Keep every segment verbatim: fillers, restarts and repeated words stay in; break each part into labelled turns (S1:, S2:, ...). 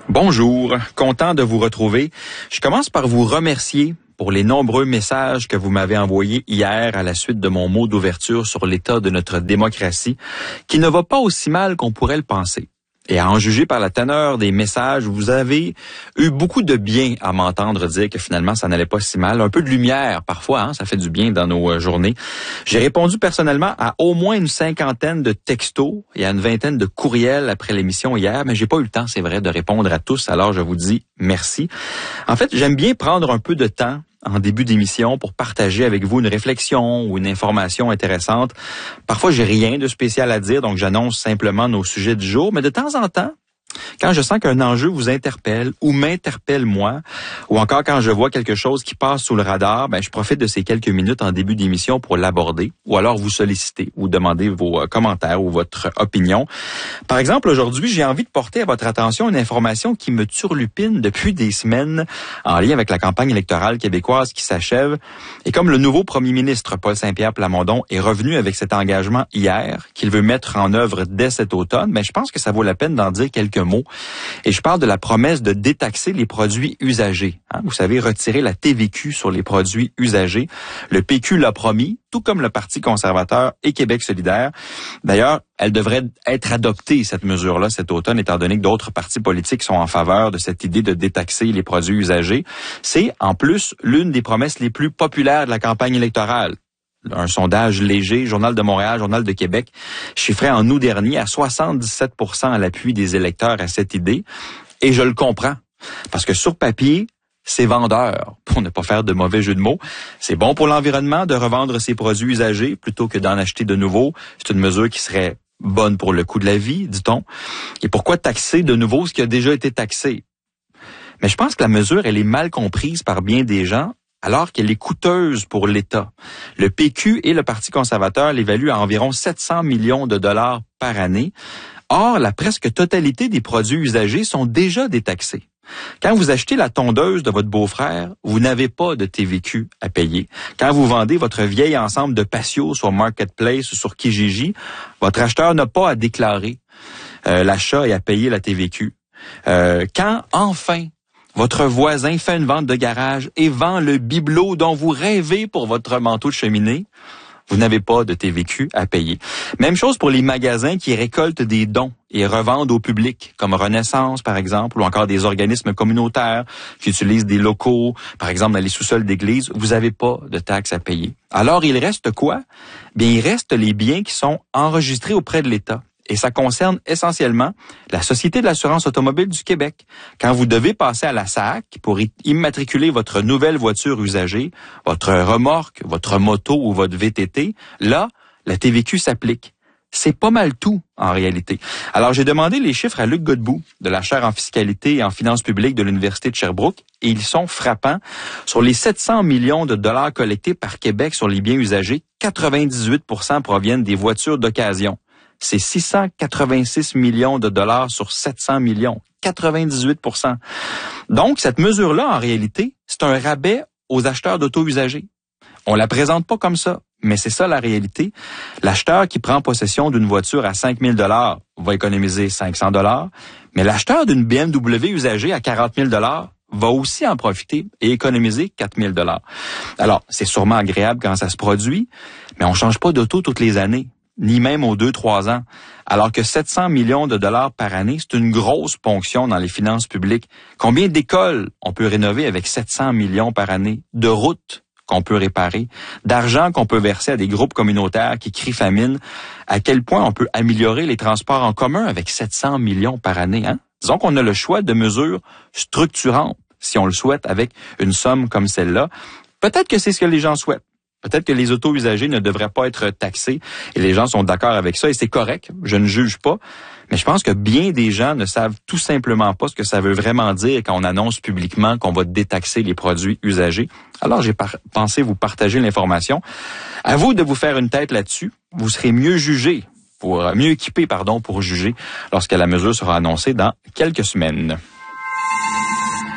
S1: Bonjour, content de vous retrouver. Je commence par vous remercier pour les nombreux messages que vous m'avez envoyés hier à la suite de mon mot d'ouverture sur l'état de notre démocratie, qui ne va pas aussi mal qu'on pourrait le penser. Et à en juger par la teneur des messages, vous avez eu beaucoup de bien à m'entendre dire que finalement, ça n'allait pas si mal. Un peu de lumière, parfois, hein, ça fait du bien dans nos journées. J'ai répondu personnellement à au moins une cinquantaine de textos et à une vingtaine de courriels après l'émission hier, mais j'ai pas eu le temps, c'est vrai, de répondre à tous, alors je vous dis merci. En fait, j'aime bien prendre un peu de temps en début d'émission pour partager avec vous une réflexion ou une information intéressante. Parfois, j'ai rien de spécial à dire, donc j'annonce simplement nos sujets du jour, mais de temps en temps, quand je sens qu'un enjeu vous interpelle ou m'interpelle moi, ou encore quand je vois quelque chose qui passe sous le radar, ben je profite de ces quelques minutes en début d'émission pour l'aborder, ou alors vous solliciter ou demander vos commentaires ou votre opinion. Par exemple, aujourd'hui, j'ai envie de porter à votre attention une information qui me turlupine depuis des semaines en lien avec la campagne électorale québécoise qui s'achève. Et comme le nouveau premier ministre Paul Saint-Pierre Plamondon est revenu avec cet engagement hier, qu'il veut mettre en œuvre dès cet automne, ben je pense que ça vaut la peine d'en dire quelques mots. Et je parle de la promesse de détaxer les produits usagés. Hein? Vous savez, retirer la T V Q sur les produits usagés. Le P Q l'a promis, tout comme le Parti conservateur et Québec solidaire. D'ailleurs, elle devrait être adoptée, cette mesure-là, cet automne, étant donné que d'autres partis politiques sont en faveur de cette idée de détaxer les produits usagés. C'est, en plus, l'une des promesses les plus populaires de la campagne électorale. Un sondage léger, Journal de Montréal, Journal de Québec, chiffrait en août dernier à soixante-dix-sept pour cent à l'appui des électeurs à cette idée. Et je le comprends, parce que sur papier, c'est vendeur, pour ne pas faire de mauvais jeu de mots. C'est bon pour l'environnement de revendre ses produits usagés plutôt que d'en acheter de nouveaux. C'est une mesure qui serait bonne pour le coût de la vie, dit-on. Et pourquoi taxer de nouveau ce qui a déjà été taxé? Mais je pense que la mesure, elle est mal comprise par bien des gens, alors qu'elle est coûteuse pour l'État. Le P Q et le Parti conservateur l'évaluent à environ sept cents millions de dollars par année. Or, la presque totalité des produits usagés sont déjà détaxés. Quand vous achetez la tondeuse de votre beau-frère, vous n'avez pas de T V Q à payer. Quand vous vendez votre vieil ensemble de patio sur Marketplace ou sur Kijiji, votre acheteur n'a pas à déclarer euh, l'achat et à payer la T V Q. Euh, quand, enfin, votre voisin fait une vente de garage et vend le bibelot dont vous rêvez pour votre manteau de cheminée, vous n'avez pas de T V Q à payer. Même chose pour les magasins qui récoltent des dons et revendent au public, comme Renaissance, par exemple, ou encore des organismes communautaires qui utilisent des locaux, par exemple dans les sous-sols d'églises. Vous n'avez pas de taxes à payer. Alors, il reste quoi? Bien, il reste les biens qui sont enregistrés auprès de l'État. Et ça concerne essentiellement la Société de l'assurance automobile du Québec. Quand vous devez passer à la S A C pour immatriculer votre nouvelle voiture usagée, votre remorque, votre moto ou votre V T T, là, la T V Q s'applique. C'est pas mal tout, en réalité. Alors, j'ai demandé les chiffres à Luc Godbout, de la chaire en fiscalité et en finances publiques de l'Université de Sherbrooke, et ils sont frappants. Sur les sept cents millions de dollars collectés par Québec sur les biens usagés, quatre-vingt-dix-huit pour cent proviennent des voitures d'occasion. C'est six cent quatre-vingt-six millions de dollars sur sept cents millions, quatre-vingt-dix-huit pour cent. Donc, cette mesure-là, en réalité, c'est un rabais aux acheteurs d'auto usagés. On la présente pas comme ça, mais c'est ça la réalité. L'acheteur qui prend possession d'une voiture à cinq mille dollars va économiser cinq cents dollars, mais l'acheteur d'une B M W usagée à quarante mille dollars va aussi en profiter et économiser quatre mille dollars. Alors, c'est sûrement agréable quand ça se produit, mais on change pas d'auto toutes les années, ni même aux deux, trois ans. Alors que sept cents millions de dollars par année, c'est une grosse ponction dans les finances publiques. Combien d'écoles on peut rénover avec sept cents millions par année? De routes qu'on peut réparer? D'argent qu'on peut verser à des groupes communautaires qui crient famine? À quel point on peut améliorer les transports en commun avec sept cents millions par année, hein? Disons qu'on a le choix de mesures structurantes, si on le souhaite, avec une somme comme celle-là. Peut-être que c'est ce que les gens souhaitent. Peut-être que les autos usagés ne devraient pas être taxés et les gens sont d'accord avec ça et c'est correct, je ne juge pas. Mais je pense que bien des gens ne savent tout simplement pas ce que ça veut vraiment dire quand on annonce publiquement qu'on va détaxer les produits usagés. Alors j'ai par- pensé vous partager l'information. À vous de vous faire une tête là-dessus. Vous serez mieux jugé, pour mieux équipé, pardon, pour juger lorsque la mesure sera annoncée dans quelques semaines.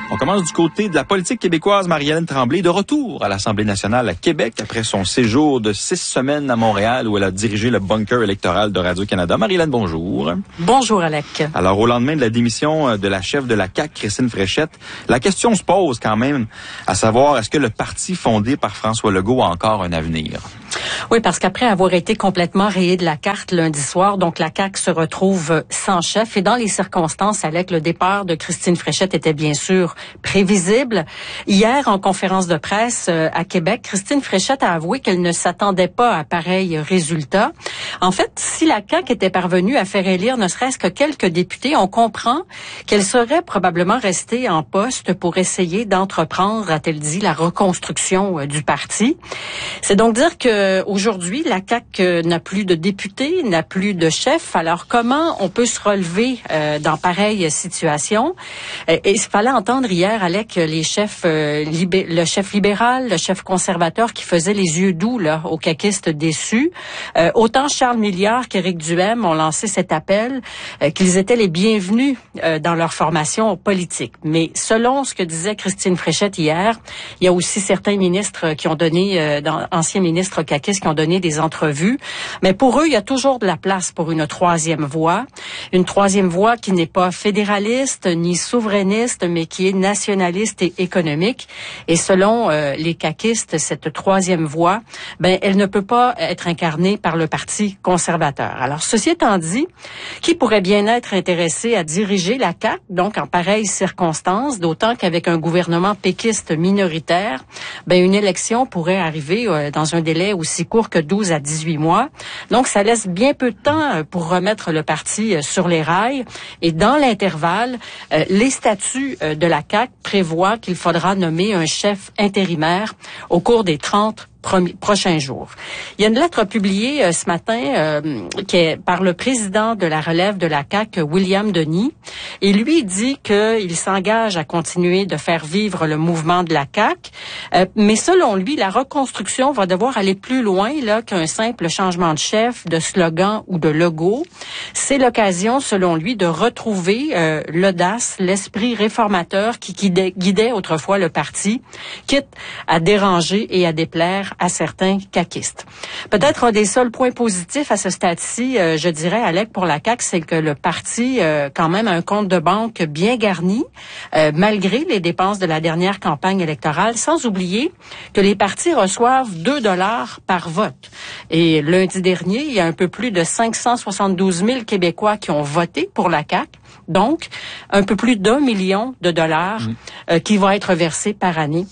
S1: On commence du côté de la politique québécoise. Marie-Hélène Tremblay, de retour à l'Assemblée nationale à Québec après son séjour de six semaines à Montréal où elle a dirigé le bunker électoral de Radio-Canada. Marie-Hélène, bonjour.
S2: Bonjour, Alec.
S1: Alors, au lendemain de la démission de la chef de la C A Q, Christine Fréchette, la question se pose quand même, à savoir, est-ce que le parti fondé par François Legault a encore un avenir?
S2: Oui, parce qu'après avoir été complètement rayé de la carte lundi soir, donc la C A Q se retrouve sans chef. Et dans les circonstances, Alec, le départ de Christine Fréchette était bien sûr prévisible. Hier, en conférence de presse à Québec, Christine Fréchette a avoué qu'elle ne s'attendait pas à pareil résultat. En fait, si la C A Q était parvenue à faire élire ne serait-ce que quelques députés, on comprend qu'elle serait probablement restée en poste pour essayer d'entreprendre, a-t-elle dit, la reconstruction du parti. C'est donc dire que aujourd'hui, la C A Q n'a plus de députés, n'a plus de chef. Alors, comment on peut se relever euh, dans pareille situation? Et, et il fallait entendre hier, Alec, les chefs, euh, libé- le chef libéral, le chef conservateur qui faisait les yeux doux là aux caquistes déçus. Euh, autant Charles Milliard qu'Éric Duhem ont lancé cet appel euh, qu'ils étaient les bienvenus euh, dans leur formation politique. Mais selon ce que disait Christine Fréchette hier, il y a aussi certains ministres qui ont donné, euh, dans, anciens ministres caquistes qui ont donné des entrevues. Mais pour eux, il y a toujours de la place pour une troisième voie. Une troisième voie qui n'est pas fédéraliste ni souverainiste, mais qui est nationaliste et économique. Et selon euh, les caquistes, cette troisième voie, ben, elle ne peut pas être incarnée par le Parti conservateur. Alors, ceci étant dit, qui pourrait bien être intéressé à diriger la C A Q, donc en pareille circonstance, d'autant qu'avec un gouvernement péquiste minoritaire, ben, une élection pourrait arriver euh, dans un délai aussi court que douze à dix-huit mois. Donc, ça laisse bien peu de temps pour remettre le parti sur les rails. Et dans l'intervalle, euh, les statuts de la C A Q prévoient qu'il faudra nommer un chef intérimaire au cours des trente prochains jours. Il y a une lettre publiée euh, ce matin euh, qui est par le président de la relève de la C A Q, William Denis, et lui dit qu'il s'engage à continuer de faire vivre le mouvement de la C A Q, euh, mais selon lui, la reconstruction va devoir aller plus loin là qu'un simple changement de chef, de slogan ou de logo. C'est l'occasion, selon lui, de retrouver euh, l'audace, l'esprit réformateur qui guidait, guidait autrefois le parti, quitte à déranger et à déplaire à certains caquistes. Peut-être un des seuls points positifs à ce stade-ci, euh, je dirais, Alec, pour la C A Q, c'est que le parti, euh, quand même, a un compte de banque bien garni, euh, malgré les dépenses de la dernière campagne électorale, sans oublier que les partis reçoivent deux dollars par vote. Et lundi dernier, il y a un peu plus de cinq cent soixante-douze mille Québécois qui ont voté pour la C A Q. Donc, un peu plus d'un million de dollars mmh. euh, qui vont être versés par année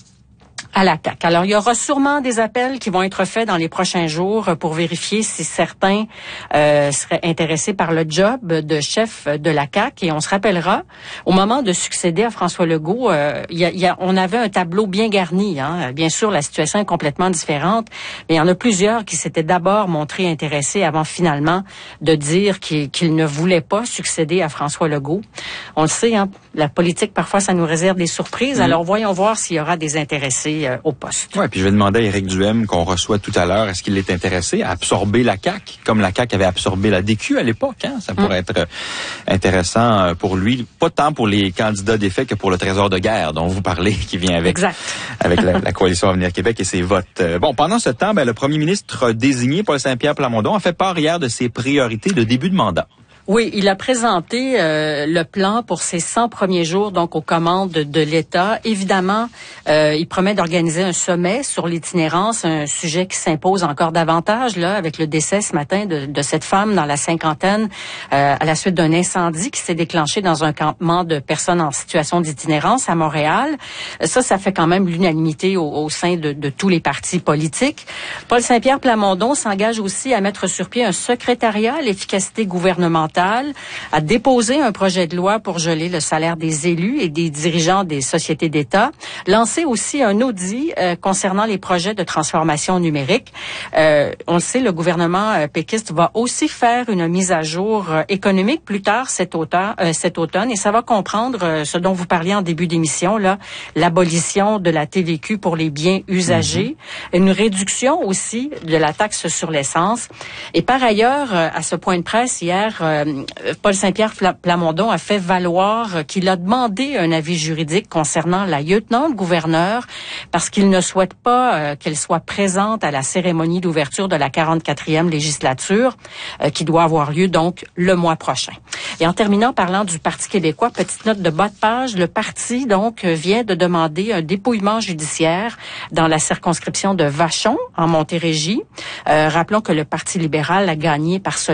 S2: à la C A Q. Alors, il y aura sûrement des appels qui vont être faits dans les prochains jours pour vérifier si certains euh, seraient intéressés par le job de chef de la C A Q. Et on se rappellera, au moment de succéder à François Legault, euh, il y a, il y a, on avait un tableau bien garni. Hein. Bien sûr, la situation est complètement différente, mais il y en a plusieurs qui s'étaient d'abord montrés intéressés avant finalement de dire qu'ils, qu'ils ne voulaient pas succéder à François Legault. On le sait, hein, la politique, parfois, ça nous réserve des surprises. Mmh. Alors, voyons voir s'il y aura des intéressés au poste.
S1: Ouais, puis je vais demander à Éric Duhem, qu'on reçoit tout à l'heure, est-ce qu'il est intéressé à absorber la C A Q, comme la C A Q avait absorbé la D Q à l'époque, hein? Ça pourrait mm. être intéressant pour lui, pas tant pour les candidats défaits que pour le trésor de guerre dont vous parlez, qui vient avec,
S2: exact.
S1: avec la, la Coalition Avenir Québec et ses votes. Bon, pendant ce temps, ben, le premier ministre désigné, Paul Saint-Pierre Plamondon, a fait part hier de ses priorités de début de mandat.
S2: Oui, il a présenté euh, le plan pour ses cent premiers jours, donc aux commandes de l'État. Évidemment, euh, il promet d'organiser un sommet sur l'itinérance, un sujet qui s'impose encore davantage, là, avec le décès ce matin de, de cette femme dans la cinquantaine euh, à la suite d'un incendie qui s'est déclenché dans un campement de personnes en situation d'itinérance à Montréal. Ça, ça fait quand même l'unanimité au, au sein de, de tous les partis politiques. Paul Saint-Pierre Plamondon s'engage aussi à mettre sur pied un secrétariat à l'efficacité gouvernementale, a déposé un projet de loi pour geler le salaire des élus et des dirigeants des sociétés d'État, lancé aussi un audit euh, concernant les projets de transformation numérique. Euh, on le sait, le gouvernement euh, péquiste va aussi faire une mise à jour euh, économique plus tard cet automne, euh, cet automne, et ça va comprendre euh, ce dont vous parliez en début d'émission, là, l'abolition de la T V Q pour les biens usagés, mm-hmm. une réduction aussi de la taxe sur l'essence. Et par ailleurs, euh, à ce point de presse hier, euh, euh, Paul Saint-Pierre Plamondon a fait valoir qu'il a demandé un avis juridique concernant la lieutenant-gouverneur parce qu'il ne souhaite pas euh, qu'elle soit présente à la cérémonie d'ouverture de la quarante-quatrième législature euh, qui doit avoir lieu donc le mois prochain. Et en terminant, parlant du Parti québécois, petite note de bas de page, le parti donc vient de demander un dépouillement judiciaire dans la circonscription de Vachon, en Montérégie. Euh, rappelons que le Parti libéral a gagné par ce